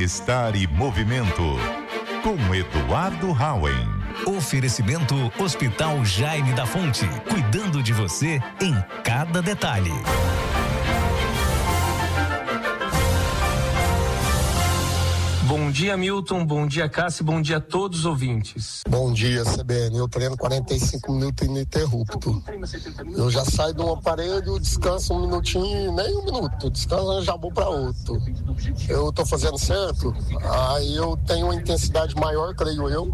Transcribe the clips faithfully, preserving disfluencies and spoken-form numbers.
Bem-estar e movimento. Com Eduardo Hauen. Oferecimento Hospital Jaime da Fonte, cuidando de você em cada detalhe. Bom dia, Milton, bom dia, Cássio, bom dia a todos os ouvintes. Bom dia, C B N, eu treino quarenta e cinco minutos ininterrupto. Eu já saio de um aparelho, descanso um minutinho, nem um minuto, descanso e já vou para outro. Eu tô fazendo certo, aí eu tenho uma intensidade maior, creio eu,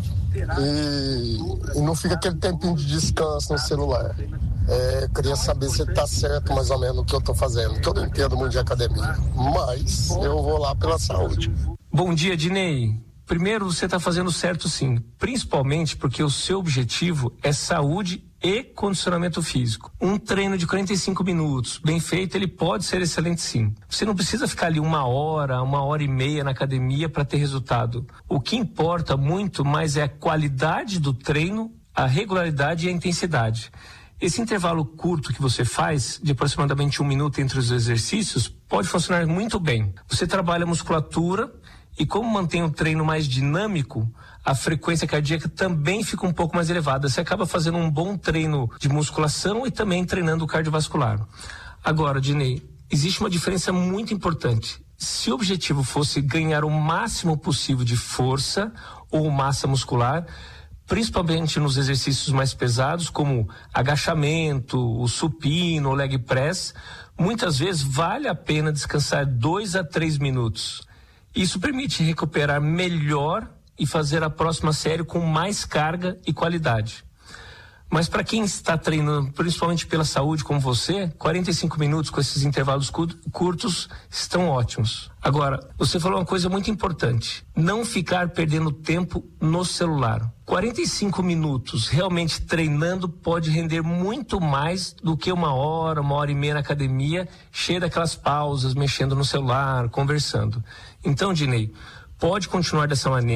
e, e não fica aquele tempinho de descanso no celular. É, queria saber se tá certo mais ou menos o que eu tô fazendo, que eu não entendo muito de academia, mas eu vou lá pela saúde. Bom dia, Dinei. Primeiro, você está fazendo certo sim, principalmente porque o seu objetivo é saúde e condicionamento físico. Um treino de quarenta e cinco minutos, bem feito, ele pode ser excelente sim. Você não precisa ficar ali uma hora, uma hora e meia na academia para ter resultado. O que importa muito mais é a qualidade do treino, a regularidade e a intensidade. Esse intervalo curto que você faz, de aproximadamente um minuto entre os exercícios, pode funcionar muito bem. Você trabalha a musculatura e, como mantém o treino mais dinâmico, a frequência cardíaca também fica um pouco mais elevada. Você acaba fazendo um bom treino de musculação e também treinando o cardiovascular. Agora, Dinei, existe uma diferença muito importante. Se o objetivo fosse ganhar o máximo possível de força ou massa muscular, principalmente nos exercícios mais pesados, como agachamento, o supino, o leg press, muitas vezes vale a pena descansar dois a três minutos. Isso permite recuperar melhor e fazer a próxima série com mais carga e qualidade. Mas para quem está treinando, principalmente pela saúde como você, quarenta e cinco minutos com esses intervalos curtos estão ótimos. Agora, você falou uma coisa muito importante, não ficar perdendo tempo no celular. quarenta e cinco minutos realmente treinando pode render muito mais do que uma hora, uma hora e meia na academia, cheia daquelas pausas, mexendo no celular, conversando. Então, Dinei, pode continuar dessa maneira.